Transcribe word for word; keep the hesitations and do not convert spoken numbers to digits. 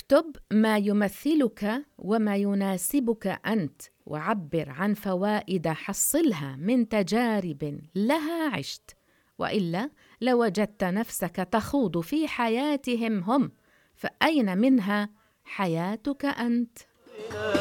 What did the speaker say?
اكتب ما يمثلك وما يناسبك أنت، وعبر عن فوائد حصلها من تجارب لها عشت، وإلا لوجدت نفسك تخوض في حياتهم هم، فأين منها حياتك أنت؟